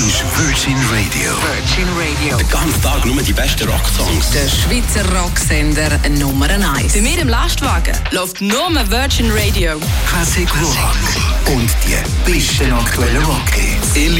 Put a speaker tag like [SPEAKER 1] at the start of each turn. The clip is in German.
[SPEAKER 1] ist Virgin Radio.
[SPEAKER 2] Virgin Radio.
[SPEAKER 3] Den ganzen Tag nur die besten Rocksongs.
[SPEAKER 2] Der Schweizer Rocksender Nummer 1.
[SPEAKER 4] Bei mir im Lastwagen läuft nur Virgin Radio.
[SPEAKER 1] Classic Rock. Und die besten aktuellen Rockhits.